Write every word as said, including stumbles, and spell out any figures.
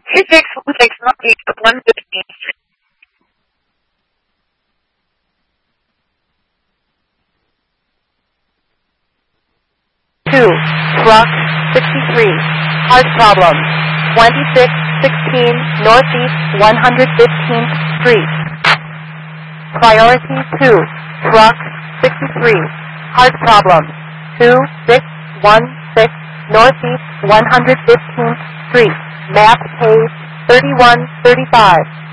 two six one six Northeast one fifteenth Street. two, truck sixty-three, heart problem, twenty-six sixteen Northeast one hundred fifteenth Street. Priority two, truck sixty-three, heart problem, two six one six Northeast one hundred fifteenth Street, map page thirty-one thirty-five.